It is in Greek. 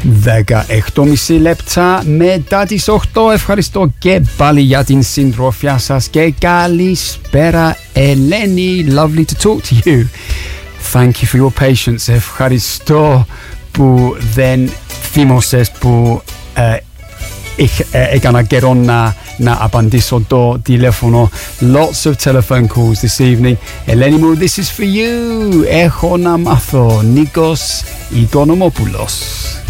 18,5 λεπτά μετά τις 8. Ευχαριστώ και πάλι για την συντροφιά σας και καλησπέρα Ελένη. Lovely to talk to you. Thank you for your patience. Ευχαριστώ που δεν θύμωσες που έκανα καιρό να απαντήσω το τηλέφωνο. Lots of telephone calls this evening. Ελένη μου, this is for you. Έχω να μάθω. Νίκος Οικονομόπουλος.